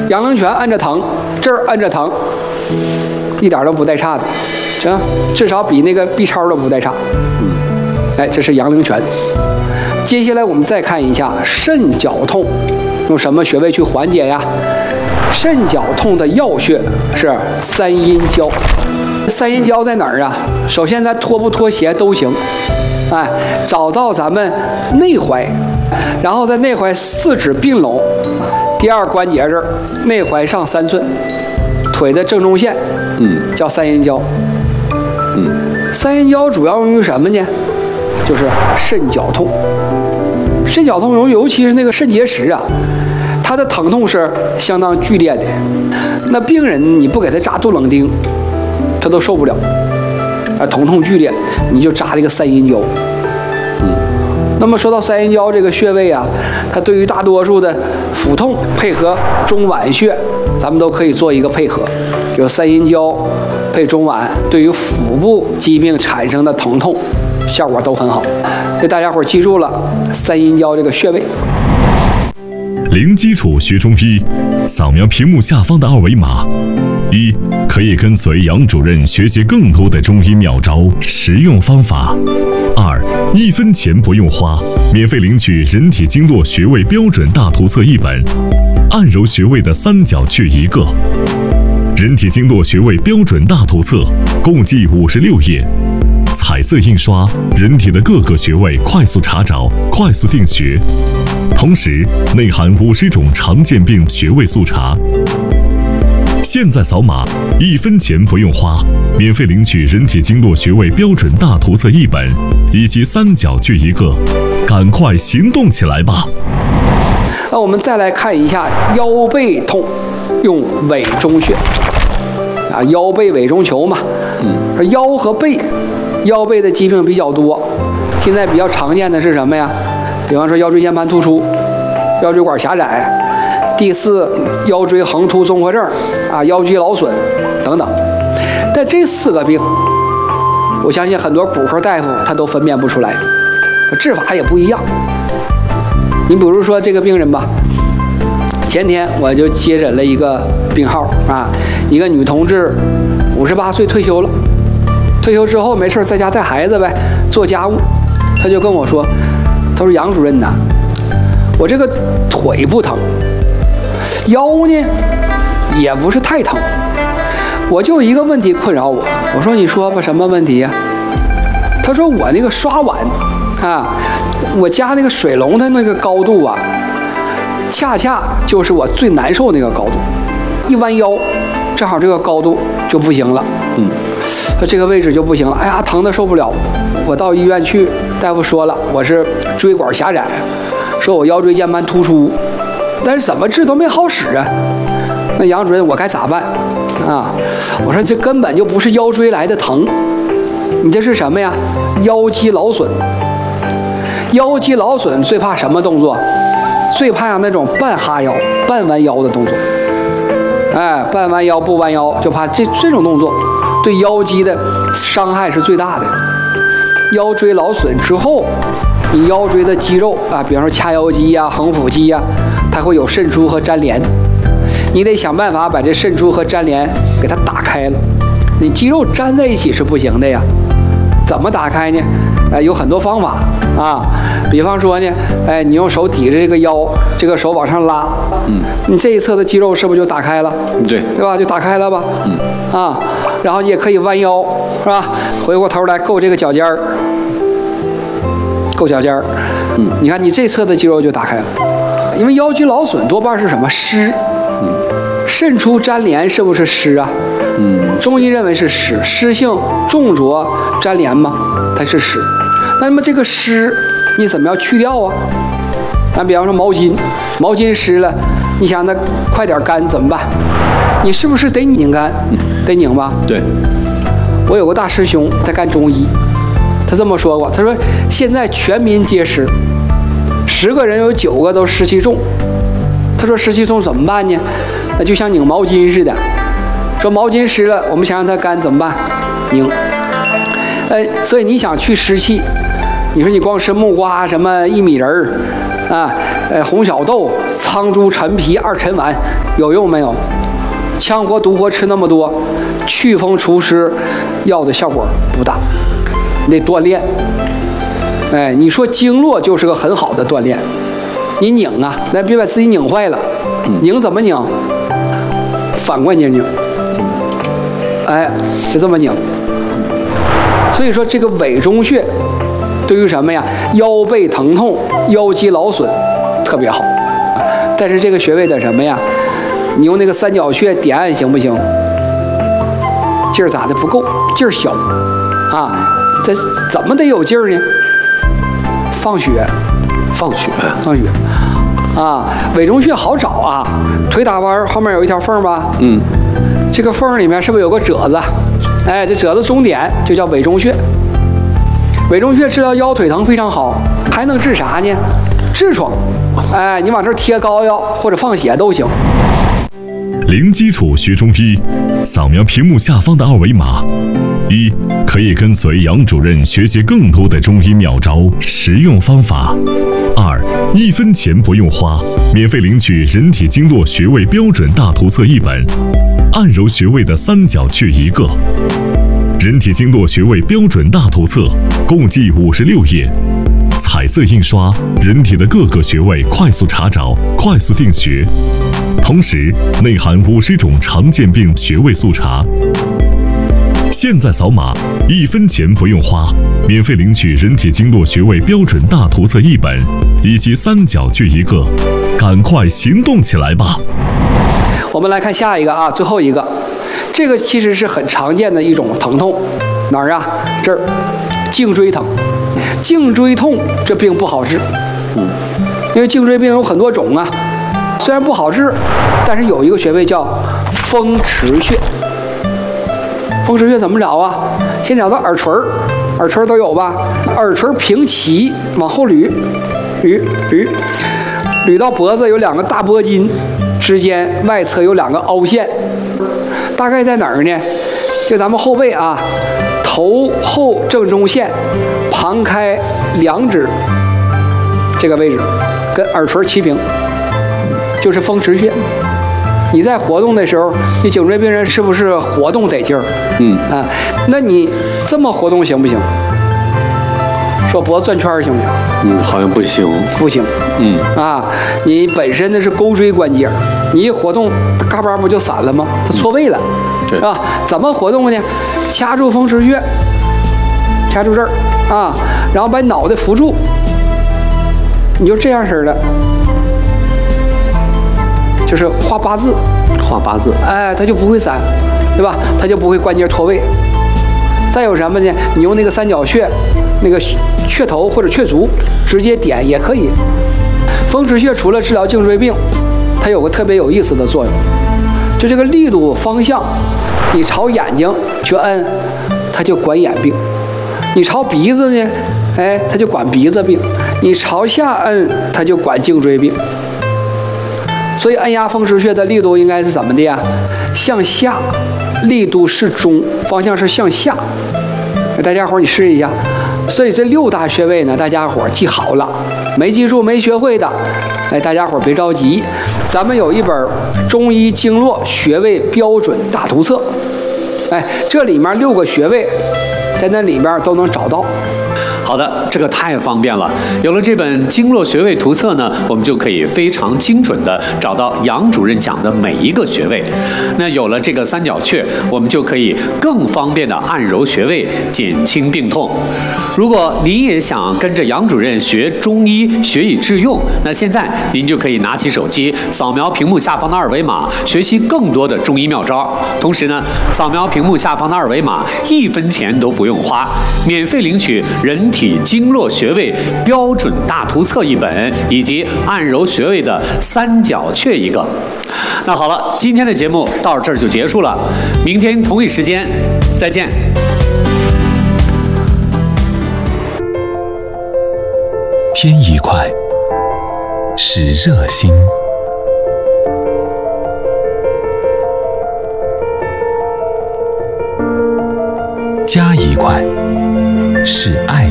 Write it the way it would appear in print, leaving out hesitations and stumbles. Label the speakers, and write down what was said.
Speaker 1: 阳陵泉摁着疼，这儿摁着疼，一点都不带差的，行，至少比那个 B 超都不带差。哎，这是阳陵泉。接下来我们再看一下肾绞痛，用什么穴位去缓解呀？肾绞痛的要穴是三阴交。三阴交在哪儿啊？首先咱脱不脱鞋都行，哎，找到咱们内踝，然后在内踝四指并拢，第二关节这儿，内踝上3寸，腿的正中线，叫三阴交。三阴交主要用于什么呢？就是肾绞痛。肾绞痛尤其是那个肾结石啊，它的疼痛是相当剧烈的。那病人你不给他扎杜冷丁，他都受不了，疼痛剧烈，你就扎这个三阴交。那么说到三阴交这个穴位啊，它对于大多数的腹痛配合中脘穴，咱们都可以做一个配合，就三阴交配中脘，对于腹部疾病产生的疼痛效果都很好。所以大家伙记住了三阴交这个穴位。
Speaker 2: 零基础学中医，扫描屏幕下方的2维码。1. 可以跟随杨主任学习更多的中医妙招、实用方法。2. 1分钱不用花，免费领取人体经络穴位标准大图册1本，按揉穴位的三角穴1个。人体经络穴位标准大图册共计56页，彩色印刷，人体的各个穴位快速查找、快速定穴，同时内含50种常见病穴位速查。现在扫码，1分钱不用花，免费领取人体经络穴位标准大图册1本，以及三角穴1个，赶快行动起来吧！
Speaker 1: 那我们再来看一下腰背痛，用委中穴啊，腰背委中求嘛。腰和背，腰背的疾病比较多，现在比较常见的是什么呀？比方说腰椎间盘突出、腰椎管狭窄、第4腰椎横突综合症啊、腰肌劳损等等。但这4个病，我相信很多骨科大夫他都分辨不出来，治法也不一样。你比如说这个病人吧，前天我就接诊了一个病号啊，一个女同志，58岁退休了，退休之后没事在家带孩子呗，做家务。他就跟我说，他说杨主任呐，我这个腿不疼，腰呢也不是太疼，我就一个问题困扰我。我说你说吧，什么问题呀？他说我那个刷碗啊，我家那个水龙的那个高度啊，恰恰就是我最难受那个高度，一弯腰，正好这个高度就不行了。说这个位置就不行了，哎呀，疼得受不了。我到医院去，大夫说了，我是椎管狭窄，说我腰椎间盘突出，但是怎么治都没好使啊。那杨主任，我该咋办啊？我说这根本就不是腰椎来的疼，你这是什么呀？腰肌劳损。腰肌劳损最怕什么动作？最怕那种半哈腰、半弯腰的动作。哎，半弯腰不弯腰，就怕这种动作对腰肌的伤害是最大的。腰椎劳损之后，你腰椎的肌肉啊，比方说髂腰肌呀、横腹肌呀，它会有渗出和粘连，你得想办法把这渗出和粘连给它打开了。你肌肉粘在一起是不行的呀，怎么打开呢？有很多方法啊，比方说呢，你用手抵着这个腰，这个手往上拉，你这一侧的肌肉是不是就打开了？对吧？就打开了吧？然后你也可以弯腰，是吧？回过头来够这个脚尖儿，够脚尖儿，你看你这侧的肌肉就打开了，因为腰肌劳损多半是什么湿，渗出粘连是不是湿啊？中医认为是湿，湿性重浊粘连嘛，它是湿。那么这个湿你怎么样去掉啊？比方说毛巾湿了，你想它快点干怎么办？你是不是得拧干？得拧吧？对。我有个大师兄，他干中医，他这么说过，他说现在全民皆湿，10个人有9个都湿气重。他说湿气重怎么办呢？那就像拧毛巾似的，说毛巾湿了，我们想让它干怎么办？拧。所以你想去湿气，你说你光吃木瓜什么薏米仁儿， 啊，红小豆、苍术、陈皮、二陈丸有用没有？羌活、独活吃那么多，祛风除湿药的效果不大，你得锻炼。哎，你说经络就是个很好的锻炼，你拧啊，那别把自己拧坏了。拧怎么拧？反关节拧。哎，就这么拧。所以说这个委中穴对于什么呀？腰背疼痛、腰肌劳损特别好。但是这个穴位的什么呀？你用那个三角穴点按行不行？劲儿咋的不够？劲儿小啊！这怎么得有劲儿呢？放血啊！委中穴好找啊，腿打弯后面有一条缝吧？这个缝里面是不是有个褶子？哎，这褶子中点就叫委中穴。委中穴治疗腰腿疼非常好，还能治啥呢？痔疮。哎，你往这儿贴膏药或者放血都行。
Speaker 2: 零基础学中医，扫描屏幕下方的二维码。一，可以跟随杨主任学习更多的中医妙招、实用方法。二，1分钱不用花，免费领取人体经络穴位标准大图册1本，按揉穴位的三角穴1个。人体经络穴位标准大图册共计56页，彩色印刷，人体的各个穴位快速查找、快速定穴，同时内含50种常见病穴位速查。现在扫码，1分钱不用花，免费领取人体经络穴位标准大图册1本，以及三角穴1个，赶快行动起来吧！
Speaker 1: 我们来看下一个啊，最后一个，这个其实是很常见的一种疼痛，哪儿啊？这儿，颈椎疼。颈椎痛这病不好治，因为颈椎病有很多种啊，虽然不好治，但是有一个穴位叫风池穴。风池穴怎么找啊？先找到耳垂，耳垂都有吧？耳垂平齐往后捋，捋到脖子有2个大脖筋，之间外侧有2个凹陷，大概在哪儿呢？就咱们后背啊，头后正中线，旁开2指这个位置，跟耳垂齐平，就是风池穴。你在活动的时候，你颈椎病人是不是活动得劲儿？那你这么活动行不行？说脖子转圈行不行？
Speaker 3: 好像不行。
Speaker 1: 不行。你本身的是钩椎关节，你一活动，嘎巴不就散了吗？它错位了，是吧？怎么活动呢？掐住风池穴，掐住这儿啊，然后把脑袋扶住，你就这样式的。就是画8字，哎，它就不会散，对吧？它就不会关节脱位。再有什么呢？你用那个三角穴，那个穴头或者穴足直接点也可以。风池穴除了治疗颈椎病，它有个特别有意思的作用，就这个力度方向，你朝眼睛去摁，它就管眼病；你朝鼻子呢，哎，它就管鼻子病；你朝下摁，它就管颈椎病。所以按压风池穴的力度应该是怎么的呀？向下，力度适中，方向是向下。大家伙儿你试一下。所以这6大穴位呢，大家伙儿记好了，没记住没学会的，哎，大家伙儿别着急，咱们有一本中医经络穴位标准大图册，哎，这里面6个穴位，在那里面都能找到。
Speaker 3: 好的，这个太方便了。有了这本经络穴位图册呢，我们就可以非常精准的找到杨主任讲的每一个穴位。那有了这个三角穴，我们就可以更方便的按揉穴位，减轻病痛。如果您也想跟着杨主任学中医，学以致用，那现在您就可以拿起手机，扫描屏幕下方的二维码，学习更多的中医妙招。同时呢，扫描屏幕下方的二维码，1分钱都不用花，免费领取人体经络穴位标准大图册1本，以及按揉穴位的三角穴1个。那好了，今天的节目到这儿就结束了，明天同一时间再见。
Speaker 4: 添一块是热心，加一块是爱